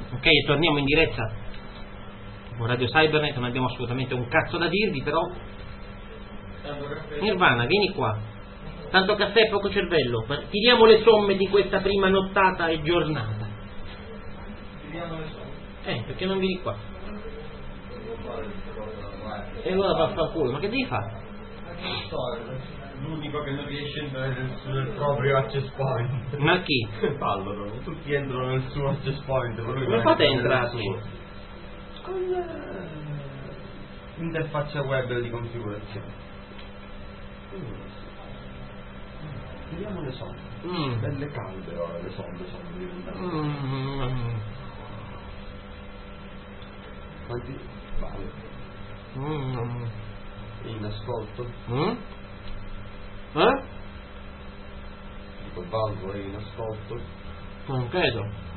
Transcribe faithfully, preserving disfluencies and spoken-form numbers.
Ok, e torniamo in diretta con Radio Cybernet, non abbiamo assolutamente un cazzo da dirvi, però Nirvana, vieni qua, tanto caffè e poco cervello, tiriamo le somme di questa prima nottata e giornata. Tiriamo le somme? Eh, perché non vieni qua? E allora va a far culo, ma che devi fare? L'unico che non riesce a entrare nel, nel proprio access point. Ma chi? Allora, tutti entrano nel suo access point. Come fate a entrarci? Con l'interfaccia web di configurazione. Vediamo le somme. Mm. Belle calde ora le somme sono diventate. Mm. Quanti vale? Mm. In ascolto? Mm? Eh? Dico Valvo è in ascolto? Non credo.